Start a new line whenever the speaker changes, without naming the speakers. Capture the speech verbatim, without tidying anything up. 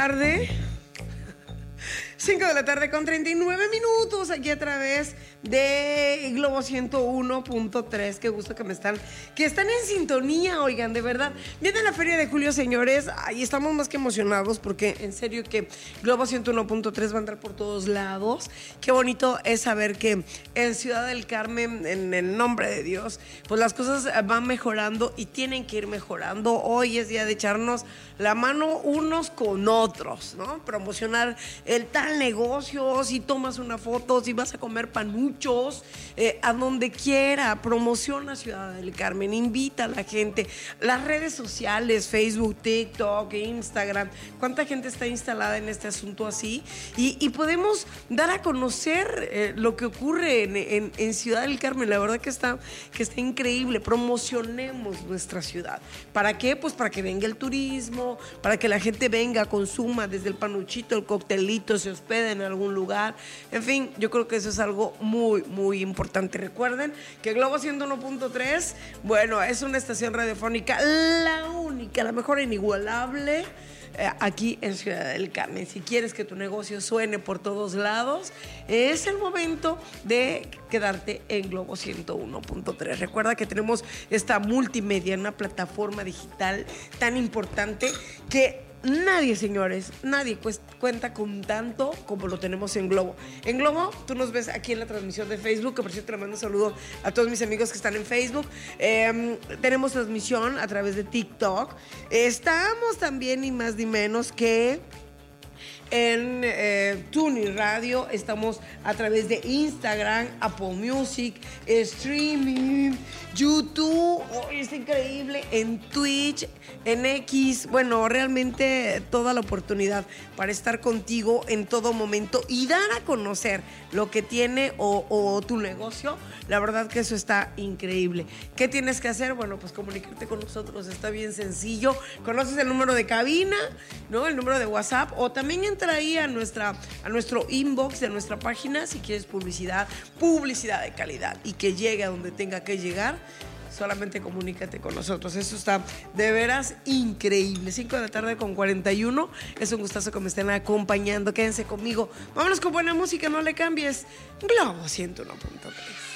tarde. cinco de la tarde con treinta y nueve minutos aquí a través de Globo ciento uno punto tres. Qué gusto que me están, que están en sintonía, oigan, de verdad. Viene la Feria de Julio, señores, y estamos más que emocionados porque en serio que Globo ciento uno punto tres va a andar por todos lados. Qué bonito es saber que en Ciudad del Carmen, en el nombre de Dios, pues las cosas van mejorando y tienen que ir mejorando. Hoy es día de echarnos la mano unos con otros, ¿no? Promocionar el tal negocio, si tomas una foto, si vas a comer panuchos, eh, a donde quiera, promociona Ciudad del Carmen, invita a la gente, las redes sociales, Facebook, TikTok, Instagram, cuánta gente está instalada en este asunto así, y, y podemos dar a conocer eh, lo que ocurre en, en, en Ciudad del Carmen. La verdad que está, que está increíble. Promocionemos nuestra ciudad. ¿Para qué? Pues para que venga el turismo, para que la gente venga, consuma desde el panuchito, el coctelito, se hospede en algún lugar. En fin, yo creo que eso es algo muy, muy importante. Recuerden que Globo ciento uno punto tres, bueno, es una estación radiofónica, la única, la mejor, inigualable, eh, aquí en Ciudad del Carmen. Si quieres que tu negocio suene por todos lados, es el momento de quedarte en Globo ciento uno punto tres. Recuerda que tenemos esta multimedia, una plataforma digital tan importante que nadie, señores, nadie cuenta con tanto como lo tenemos en Globo. En Globo, tú nos ves aquí en la transmisión de Facebook, que por cierto le mando un saludo a todos mis amigos que están en Facebook. Eh, tenemos transmisión a través de TikTok. Estamos también, ni más ni menos que en eh, Tuning Radio. Estamos a través de Instagram, Apple Music, streaming, YouTube. Oh, es increíble. En Twitch, en X. Bueno, realmente toda la oportunidad para estar contigo en todo momento y dar a conocer lo que tiene o, o tu negocio. La verdad que eso está increíble. ¿Qué tienes que hacer? Bueno, pues comunicarte con nosotros. Está bien sencillo. Conoces el número de cabina, ¿no? El número de WhatsApp, o también entra ahí a nuestra a nuestro inbox de nuestra página si quieres publicidad, publicidad de calidad y que llegue a donde tenga que llegar. Solamente comunícate con nosotros. Eso está de veras increíble. cinco de la tarde con cuarenta y uno. Es un gustazo que me estén acompañando. Quédense conmigo. Vámonos con buena música, no le cambies. Globo ciento uno punto tres.